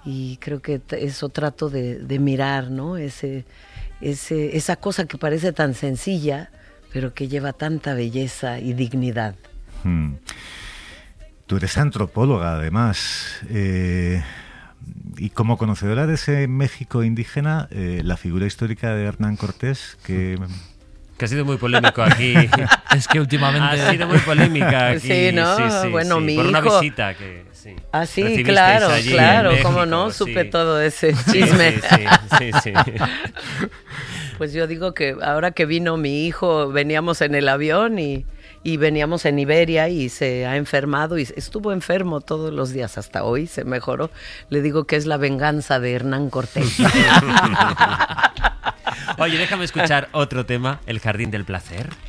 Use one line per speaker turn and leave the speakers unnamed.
y creo que eso trato de mirar, ¿no? Esa cosa que parece tan sencilla, pero que lleva tanta belleza y dignidad.
Tú eres antropóloga, además, y como conocedora de ese México indígena, la figura histórica de Hernán Cortés, que
ha sido muy polémico aquí.
Es que últimamente
ha sido muy polémica aquí.
Sí, ¿no?
Sí,
bueno,
sí,
mi
por
hijo...
una visita que sí.
Ah, sí,
Recibisteis
claro,
allí
claro,
en México,
cómo no,
sí.
supe todo ese chisme.
Sí.
Pues yo digo que ahora que vino mi hijo, veníamos en el avión y veníamos en Iberia y se ha enfermado y estuvo enfermo todos los días hasta hoy, se mejoró. Le digo que es la venganza de Hernán Cortés.
Oye, déjame escuchar otro tema, El Jardín del Placer.